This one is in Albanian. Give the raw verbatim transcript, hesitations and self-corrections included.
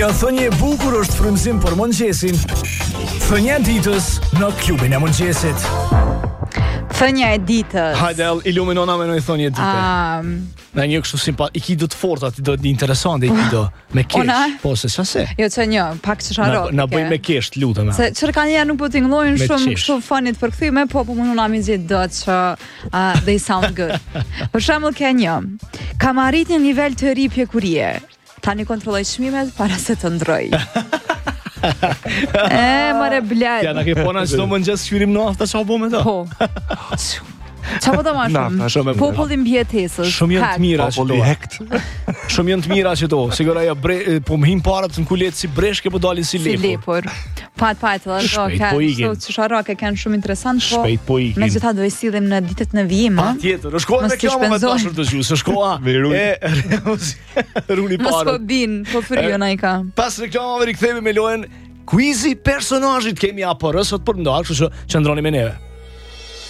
Jo thënie e bukur është frymëzim për mëngjesin. Thënia e ditës në klubin e mëngjesit. Thënia e ditës. Hajde, iluminona me një thënie e ditës. Um, Në një kështu simpat, i ki do të forta, ti do të interesante, i ki do me kesh. Ona? Po, se qase? jo që një, pak që sharok. Na bëj me kesh, lutem. Se çfarë kanë njerë nuk po t'ingllojnë Me shumë qish. kështu funit për kthyme, po po mundu na mi zgjidh dot që uh, they sound good. Për shembull ke një. Kam arritur një nivel të ri pjekurie. Tani kontrolloj çmimet para se të ndroj. e, mare bled. Ja, na ke pona çdo mëngjes qyrim nafta çfarë bëu me to? Po. Qa po të ma Nafta, shumë? shumë e Populli mbjetesës. Shumë janë të mira që Populli do. hekt. Shumë janë të mira që do. Sigur ajo bre, po më him parat në kulet si breshke, po dalin si Si lepur. lepur. Pat, pat, edhe do Shpejt ka po ikin. kështu që sharake kanë shumë interesant, po Shpejt po ikin. megjithatë do i sillim në ditët në vijim, a? Tjetër, është koha Mos me t'i kjo më shpenzoj. dashur të gjuhë, është koha Me rul. e ruli Mos po parë. bin, po fryon ai ka. Pas reklamave rikthehemi me lojën Quizi personazhit. Kemi A P R sot për ndalë, kështu që qëndroni me neve.